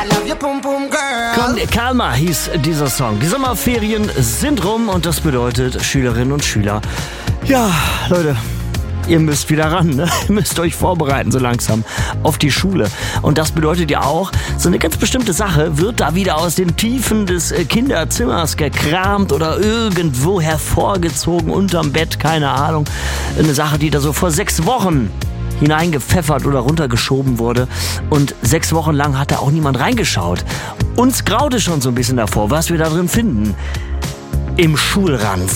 Karma hieß dieser Song. Die Sommerferien sind rum und das bedeutet, Schülerinnen und Schüler, ja, Leute, ihr müsst wieder ran, ne? Ihr müsst euch vorbereiten so langsam auf die Schule. Und das bedeutet ja auch, so eine ganz bestimmte Sache wird da wieder aus den Tiefen des Kinderzimmers gekramt oder irgendwo hervorgezogen unterm Bett, keine Ahnung. Eine Sache, die da so vor 6 Wochen hineingepfeffert oder runtergeschoben wurde. Und 6 Wochen lang hat da auch niemand reingeschaut. Uns graute schon so ein bisschen davor, was wir da drin finden. Im Schulranzen.